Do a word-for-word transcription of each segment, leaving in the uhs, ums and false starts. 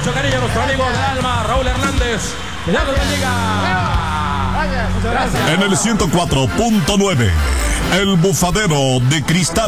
mucho cariño a nuestro amigo del alma, Raúl Hernández. Que Dios los bendiga. Gracias, muchas gracias. En el ciento cuatro punto nueve, el bufadero de cristal.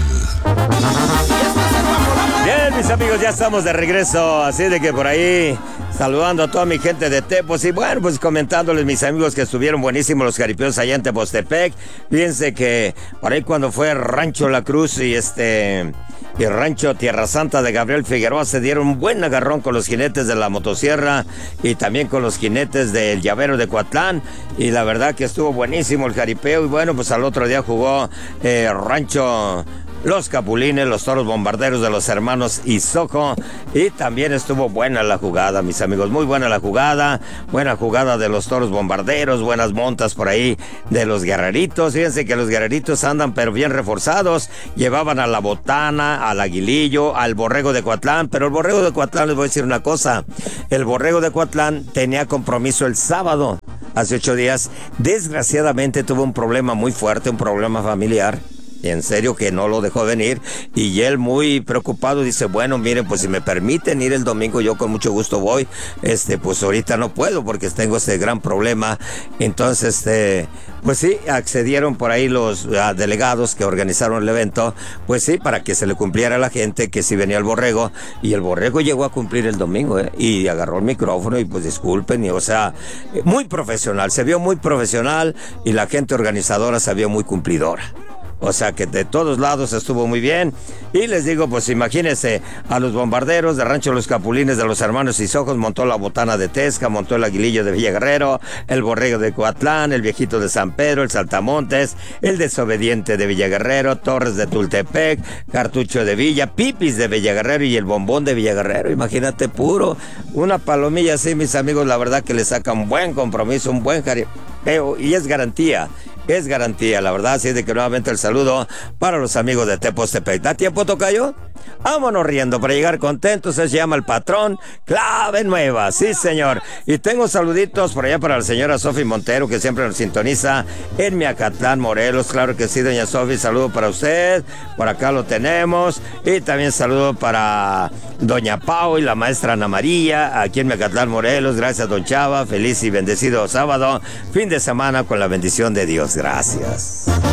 Bien, mis amigos, ya estamos de regreso, así de que por ahí saludando a toda mi gente de Tepos y bueno, pues comentándoles, mis amigos, que estuvieron buenísimos los jaripeos allá en Tepostepec. Fíjense que por ahí cuando fue Rancho La Cruz y este y Rancho Tierra Santa de Gabriel Figueroa se dieron un buen agarrón con los jinetes de la motosierra y también con los jinetes del llavero de Coatlán, y la verdad que estuvo buenísimo el jaripeo. Y bueno, pues al otro día jugó eh, Rancho Los Capulines, los toros bombarderos de los hermanos Isoco, y también estuvo buena la jugada, mis amigos, muy buena la jugada, buena jugada de los toros bombarderos, buenas montas por ahí de los guerreritos. Fíjense que los guerreritos andan pero bien reforzados, llevaban a la botana, al aguilillo, al borrego de Coatlán, pero el borrego de Coatlán, les voy a decir una cosa, el borrego de Coatlán tenía compromiso el sábado, hace ocho días, desgraciadamente tuvo un problema muy fuerte, un problema familiar. En serio que no lo dejó venir, y él muy preocupado dice, bueno, miren, pues si me permiten ir el domingo, yo con mucho gusto voy, este, pues ahorita no puedo porque tengo este gran problema. Entonces, este, pues sí, accedieron por ahí los uh, delegados que organizaron el evento, pues sí, para que se le cumpliera a la gente que sí venía el borrego, y el borrego llegó a cumplir el domingo, ¿eh? Y agarró el micrófono y pues disculpen, y o sea, muy profesional, se vio muy profesional, y la gente organizadora se vio muy cumplidora. O sea que de todos lados estuvo muy bien. Y les digo, pues imagínense, a los bombarderos de Rancho Los Capulines de los hermanos Isojos montó la botana de Tesca, montó el aguilillo de Villa Guerrero, el borrego de Coatlán, el viejito de San Pedro, el saltamontes, el desobediente de Villa Guerrero, Torres de Tultepec, cartucho de Villa, Pipis de Villa Guerrero y el bombón de Villa Guerrero. Imagínate, puro, una palomilla así, mis amigos, la verdad que le saca un buen compromiso, un buen jaripeo, y es garantía. Es garantía, la verdad, así de que nuevamente el saludo para los amigos de Tepostepec. ¿Da tiempo, tocayo? Vámonos riendo para llegar contentos. Se llama el patrón Clave Nueva, sí señor. Y tengo saluditos por allá para la señora Sofi Montero, que siempre nos sintoniza en Miacatlán, Morelos. Claro que sí, doña Sofi, saludo para usted. Por acá lo tenemos. Y también saludo para doña Pau y la maestra Ana María, aquí en Miacatlán, Morelos. Gracias, don Chava. Feliz y bendecido sábado, fin de semana con la bendición de Dios. Gracias.